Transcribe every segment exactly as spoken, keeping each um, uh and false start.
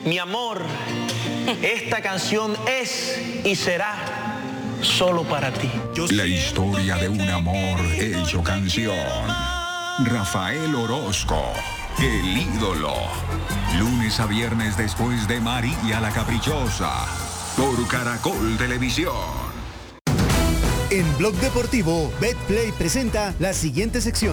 mi amor, esta canción es y será solo para ti. La historia de un amor hecho canción. Rafael Orozco, el ídolo. Lunes a viernes después de María la Caprichosa, por Caracol Televisión. En Blog Deportivo, Betplay presenta la siguiente sección.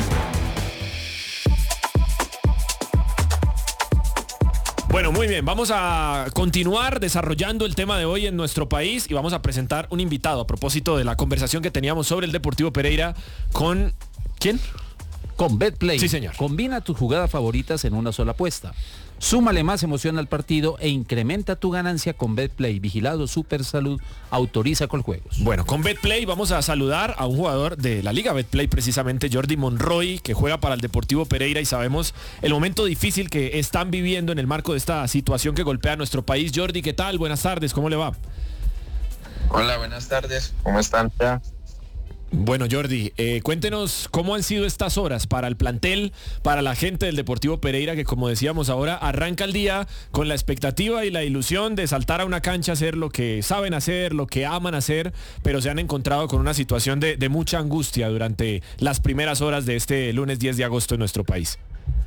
Bueno, muy bien, vamos a continuar desarrollando el tema de hoy en nuestro país y vamos a presentar un invitado a propósito de la conversación que teníamos sobre el Deportivo Pereira con... ¿Quién? Con Betplay. Sí, señor. Combina tus jugadas favoritas en una sola apuesta. Súmale más emoción al partido e incrementa tu ganancia con Betplay. Vigilado Supersalud, autoriza Coljuegos. Bueno, con Betplay vamos a saludar a un jugador de la Liga Betplay, precisamente Jordi Monroy, que juega para el Deportivo Pereira y sabemos el momento difícil que están viviendo en el marco de esta situación que golpea a nuestro país. Jordi, ¿qué tal? Buenas tardes, ¿cómo le va? Hola, buenas tardes, ¿cómo están ya? Bueno, Jordi, eh, cuéntenos cómo han sido estas horas para el plantel, para la gente del Deportivo Pereira, que como decíamos ahora, arranca el día con la expectativa y la ilusión de saltar a una cancha, hacer lo que saben hacer, lo que aman hacer, pero se han encontrado con una situación de, de mucha angustia durante las primeras horas de este lunes diez de agosto en nuestro país.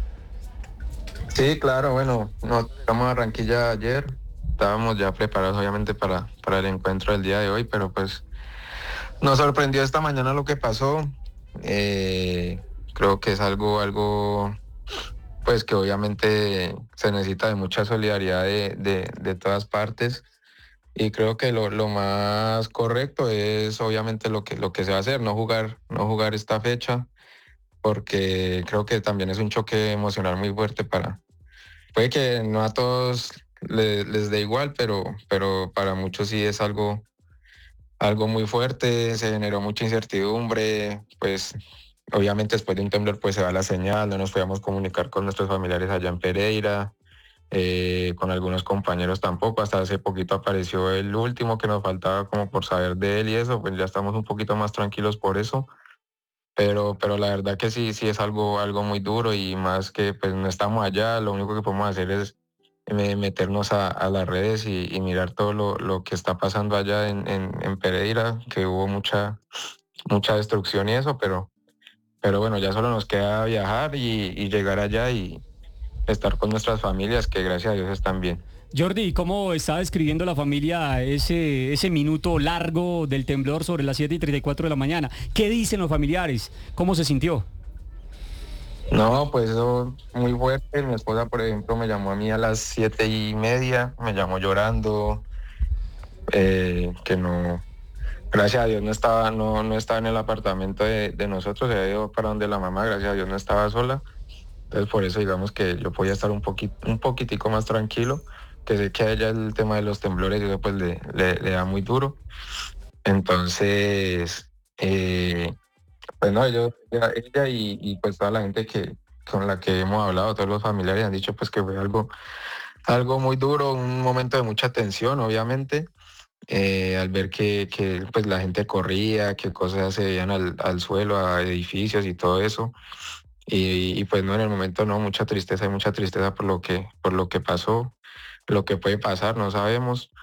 Sí, claro, bueno, nos llegamos a Barranquilla ayer, estábamos ya preparados obviamente para, para el encuentro del día de hoy, pero pues nos sorprendió esta mañana lo que pasó. Eh, creo que es algo, algo, pues que obviamente se necesita de mucha solidaridad de, de, de todas partes. Y creo que lo, lo más correcto es obviamente lo que, lo que se va a hacer, no jugar, no jugar esta fecha, porque creo que también es un choque emocional muy fuerte para. Puede que no a todos les, les dé igual, pero, pero para muchos sí es algo. Algo muy fuerte, se generó mucha incertidumbre, pues obviamente después de un temblor pues se va la señal, no nos podíamos comunicar con nuestros familiares allá en Pereira, eh, con algunos compañeros tampoco, hasta hace poquito apareció el último que nos faltaba como por saber de él y eso, pues ya estamos un poquito más tranquilos por eso, pero, pero la verdad que sí, sí es algo, algo muy duro y más que pues no estamos allá, lo único que podemos hacer es meternos a, a las redes y, y mirar todo lo, lo que está pasando allá en, en, en Pereira, que hubo mucha, mucha destrucción y eso, pero, pero bueno, ya solo nos queda viajar y, y llegar allá y estar con nuestras familias, que gracias a Dios están bien. Jordi, ¿cómo está describiendo la familia ese, ese minuto largo del temblor sobre las siete y treinta y cuatro de la mañana? ¿Qué dicen los familiares? ¿Cómo se sintió? No, pues eso muy fuerte. Mi esposa, por ejemplo, me llamó a mí a las siete y media, me llamó llorando, eh, que no, gracias a Dios no estaba, no, no estaba en el apartamento de, de nosotros, se había ido para donde la mamá, gracias a Dios no estaba sola. Entonces por eso digamos que yo podía estar un poquito, un poquitico más tranquilo, que sé que a ella el tema de los temblores y eso pues le, le, le da muy duro. Entonces, eh, pues no, yo, ella, ella y, y pues toda la gente que con la que hemos hablado, todos los familiares han dicho pues que fue algo, algo muy duro, un momento de mucha tensión, obviamente, eh, al ver que, que pues la gente corría, que cosas se veían al, al suelo, a edificios y todo eso. Y, y pues no, en el momento no, mucha tristeza, hay mucha tristeza por lo que, por lo que pasó, lo que puede pasar, no sabemos.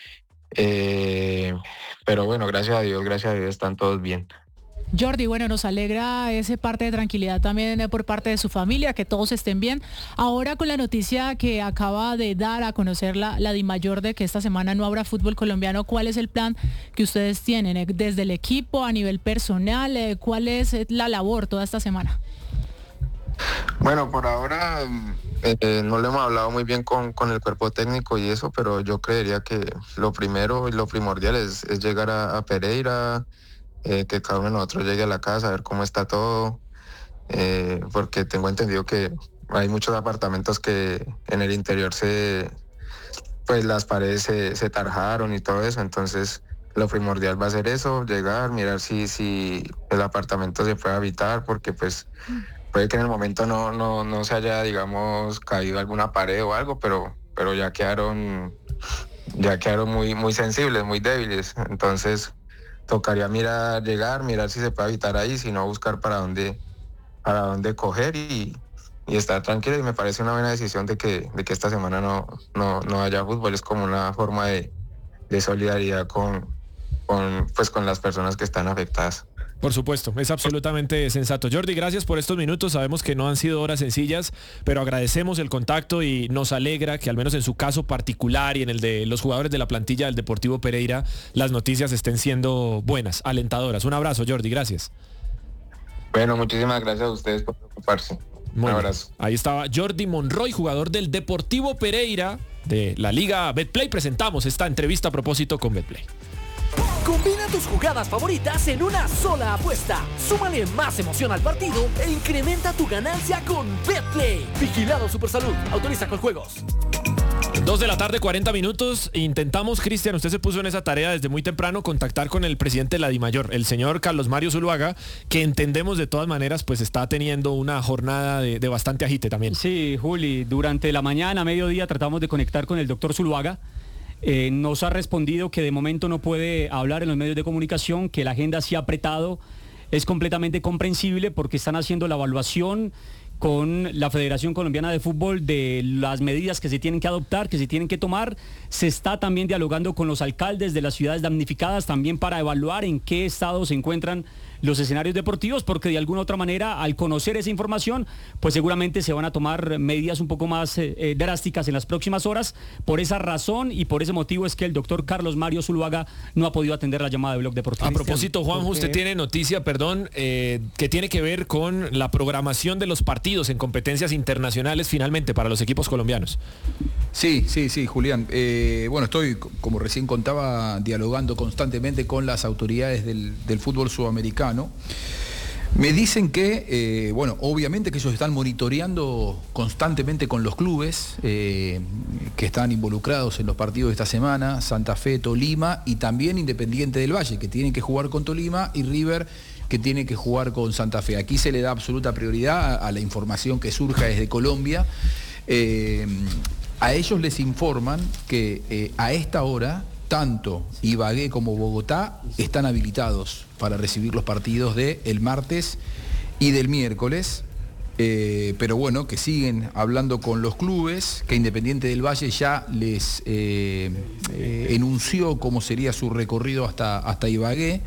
Eh, pero bueno, gracias a Dios, gracias a Dios están todos bien. Jordi, bueno, nos alegra ese parte de tranquilidad también por parte de su familia, que todos estén bien. Ahora con la noticia que acaba de dar a conocer la, la DIMAYOR de que esta semana no habrá fútbol colombiano, ¿cuál es el plan que ustedes tienen desde el equipo a nivel personal? ¿Cuál es la labor toda esta semana? Bueno, por ahora eh, no le hemos hablado muy bien con, con el cuerpo técnico y eso, pero yo creería que lo primero y lo primordial es, es llegar a, a Pereira, eh, que cada uno de nosotros llegue a la casa, a ver cómo está todo, eh, porque tengo entendido que hay muchos apartamentos que en el interior se, pues las paredes se, se tarjaron y todo eso, entonces lo primordial va a ser eso, llegar, mirar si, si el apartamento se puede habitar, porque pues puede que en el momento no, no, no se haya, digamos, caído alguna pared o algo, pero, pero ya quedaron, ya quedaron muy, muy sensibles, muy débiles. Entonces, tocaría mirar, llegar, mirar si se puede habitar ahí, si no buscar para dónde, para dónde coger y, y estar tranquilo, y me parece una buena decisión de que, de que esta semana no, no, no haya fútbol. Es como una forma de, de solidaridad con, con, pues, con las personas que están afectadas. Por supuesto, es absolutamente sensato. Jordi, gracias por estos minutos. Sabemos que no han sido horas sencillas, pero agradecemos el contacto y nos alegra que al menos en su caso particular y en el de los jugadores de la plantilla del Deportivo Pereira, las noticias estén siendo buenas, alentadoras. Un abrazo, Jordi, gracias. Bueno, muchísimas gracias a ustedes por preocuparse. Muy Un abrazo. Bien. Ahí estaba Jordi Monroy, jugador del Deportivo Pereira de la Liga Betplay. Presentamos esta entrevista a propósito con Betplay. Combina tus jugadas favoritas en una sola apuesta. Súmale más emoción al partido e incrementa tu ganancia con Betplay. Vigilado Supersalud. Autoriza con juegos. Dos de la tarde, cuarenta minutos. Intentamos, Cristian, usted se puso en esa tarea desde muy temprano, contactar con el presidente de la DIMAYOR, el señor Carlos Mario Zuluaga, que entendemos de todas maneras pues está teniendo una jornada de, de bastante agite también. Sí, Juli, durante la mañana, mediodía, tratamos de conectar con el doctor Zuluaga. Eh, nos ha respondido que de momento no puede hablar en los medios de comunicación, que la agenda se ha apretado. Es completamente comprensible porque están haciendo la evaluación con la Federación Colombiana de Fútbol de las medidas que se tienen que adoptar, que se tienen que tomar. Se está también dialogando con los alcaldes de las ciudades damnificadas también para evaluar en qué estado se encuentran los escenarios deportivos, porque de alguna u otra manera, al conocer esa información, pues seguramente se van a tomar medidas un poco más eh, drásticas en las próximas horas. Por esa razón y por ese motivo es que el doctor Carlos Mario Zuluaga no ha podido atender la llamada de Blog Deportivo. A propósito, Juanjo, usted tiene noticia, perdón, eh, que tiene que ver con la programación de los partidos en competencias internacionales finalmente para los equipos colombianos. Sí, sí, sí, Julián. Eh, bueno, estoy, como recién contaba, dialogando constantemente con las autoridades del, del fútbol sudamericano. Me dicen que, eh, bueno, obviamente que ellos están monitoreando constantemente con los clubes eh, que están involucrados en los partidos de esta semana, Santa Fe, Tolima y también Independiente del Valle, que tienen que jugar con Tolima, y River, que tiene que jugar con Santa Fe. Aquí se le da absoluta prioridad a, a la información que surja desde Colombia. Eh, a ellos les informan que eh, a esta hora tanto Ibagué como Bogotá están habilitados para recibir los partidos del martes y del miércoles, eh, pero bueno, que siguen hablando con los clubes, que Independiente del Valle ya les eh, eh, enunció cómo sería su recorrido hasta, hasta Ibagué.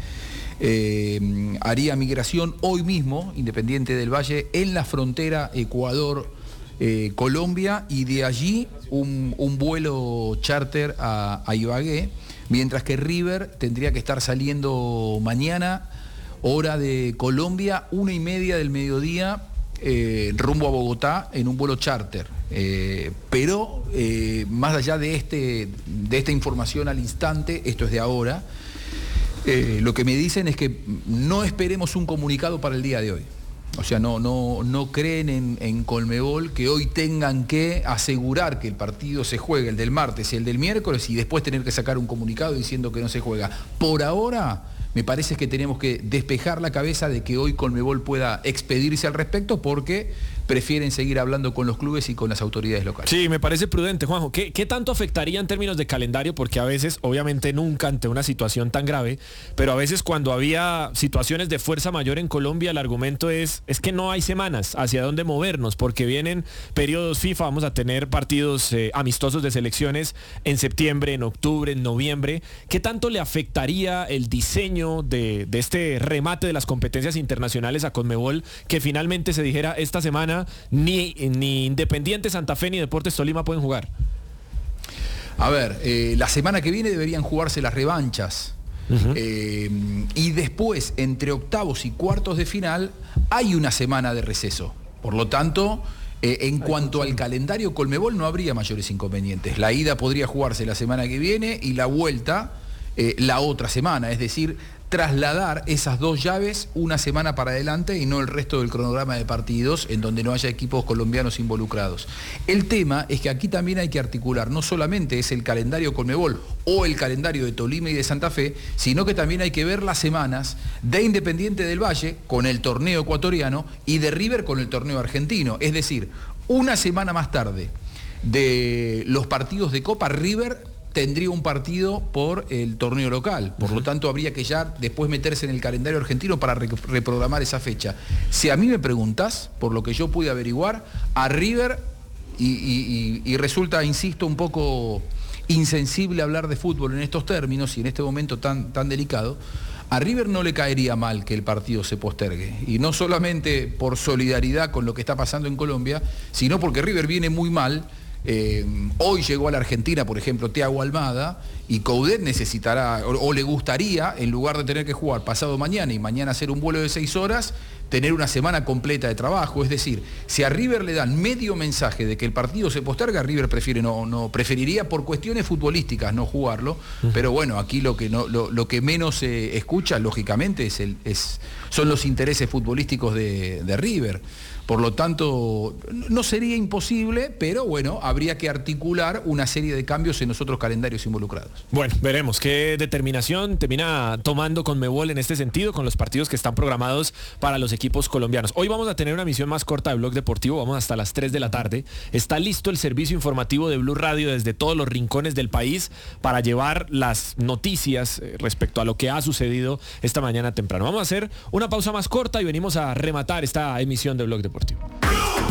Eh, haría migración hoy mismo, Independiente del Valle, en la frontera Ecuador Eh, Colombia, y de allí un, un vuelo charter a, a Ibagué, mientras que River tendría que estar saliendo mañana, hora de Colombia, una y media del mediodía, eh, rumbo a Bogotá en un vuelo charter. Eh, pero eh, más allá de, este, de esta información al instante, esto es de ahora, eh, lo que me dicen es que no esperemos un comunicado para el día de hoy. O sea, no, no, no creen en, en Conmebol que hoy tengan que asegurar que el partido se juegue, el del martes y el del miércoles, y después tener que sacar un comunicado diciendo que no se juega. Por ahora, me parece que tenemos que despejar la cabeza de que hoy Conmebol pueda expedirse al respecto, porque prefieren seguir hablando con los clubes y con las autoridades locales. Sí, me parece prudente, Juanjo. ¿Qué, qué tanto afectaría en términos de calendario? Porque a veces, obviamente nunca ante una situación tan grave, pero a veces cuando había situaciones de fuerza mayor en Colombia, el argumento es, es que no hay semanas hacia dónde movernos, porque vienen periodos FIFA, vamos a tener partidos eh, amistosos de selecciones en septiembre, en octubre, en noviembre. ¿Qué tanto le afectaría el diseño de, de este remate de las competencias internacionales a Conmebol, que finalmente se dijera esta semana Ni, ni Independiente Santa Fe ni Deportes Tolima pueden jugar? A ver, eh, la semana que viene deberían jugarse las revanchas. Uh-huh. eh, y después, entre octavos y cuartos de final, hay una semana de receso. Por lo tanto, eh, en cuanto al calendario Conmebol, no habría mayores inconvenientes. La ida podría jugarse la semana que viene y la vuelta eh, la otra semana. Es decir, trasladar esas dos llaves una semana para adelante y no el resto del cronograma de partidos en donde no haya equipos colombianos involucrados. El tema es que aquí también hay que articular, no solamente es el calendario Conmebol o el calendario de Tolima y de Santa Fe, sino que también hay que ver las semanas de Independiente del Valle con el torneo ecuatoriano y de River con el torneo argentino. Es decir, una semana más tarde de los partidos de Copa, River tendría un partido por el torneo local. Por uh-huh. lo tanto, habría que ya después meterse en el calendario argentino para re- reprogramar esa fecha. Si a mí me preguntás, por lo que yo pude averiguar, a River, y, y, y, y resulta, insisto, un poco insensible hablar de fútbol en estos términos y en este momento tan, tan delicado, a River no le caería mal que el partido se postergue. Y no solamente por solidaridad con lo que está pasando en Colombia, sino porque River viene muy mal. Eh, hoy llegó a la Argentina, por ejemplo, Thiago Almada, y Coudet necesitará, o, o le gustaría, en lugar de tener que jugar pasado mañana y mañana hacer un vuelo de seis horas, tener una semana completa de trabajo. Es decir, si a River le dan medio mensaje de que el partido se posterga, River prefiere no, no preferiría por cuestiones futbolísticas no jugarlo. Uh-huh. Pero bueno, aquí lo que no, lo, lo que menos se eh, escucha, lógicamente, es el, es, son los intereses futbolísticos de, de River. Por lo tanto, no sería imposible, pero bueno, habría que articular una serie de cambios en los otros calendarios involucrados. Bueno, veremos qué determinación termina tomando Conmebol en este sentido con los partidos que están programados para los equipos colombianos. Hoy vamos a tener una emisión más corta de Blog Deportivo, vamos hasta las tres de la tarde. Está listo el servicio informativo de Blue Radio desde todos los rincones del país para llevar las noticias respecto a lo que ha sucedido esta mañana temprano. Vamos a hacer una pausa más corta y venimos a rematar esta emisión de Blog Deportivo.